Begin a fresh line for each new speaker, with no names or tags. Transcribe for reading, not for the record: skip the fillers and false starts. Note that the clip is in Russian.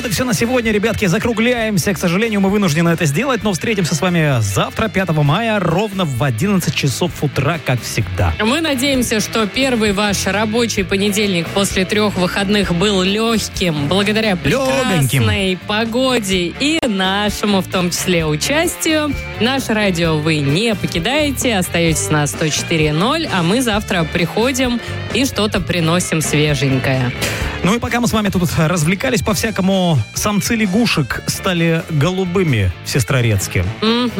Вот и все на сегодня, ребятки. Закругляемся. К сожалению, мы вынуждены это сделать, но встретимся с вами завтра, 5 мая, ровно в 11 часов утра, как всегда.
Мы надеемся, что первый ваш рабочий понедельник после 3 выходных был легким, благодаря прекрасной погоде и нашему, в том числе, участию. Наше радио вы не покидаете, остаетесь на 104.0, а мы завтра приходим и что-то приносим свеженькое.
Ну и пока мы с вами тут развлекались по-всякому, самцы лягушек стали голубыми в Сестрорецке.